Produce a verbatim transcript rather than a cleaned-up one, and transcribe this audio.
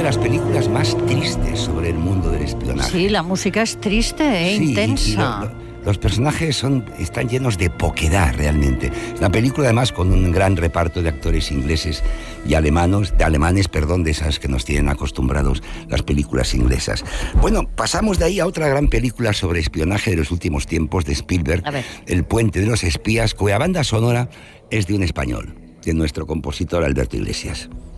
las películas más tristes sobre el mundo del espionaje. Sí, la música es triste e sí, intensa. Y, y lo, lo, los personajes son, están llenos de poquedad, realmente. Es una película, además, con un gran reparto de actores ingleses y alemanos, de alemanes, perdón, de esas que nos tienen acostumbrados las películas inglesas. Bueno, pasamos de ahí a otra gran película sobre espionaje de los últimos tiempos de Spielberg, El puente de los espías, cuya banda sonora es de un español, de nuestro compositor Alberto Iglesias.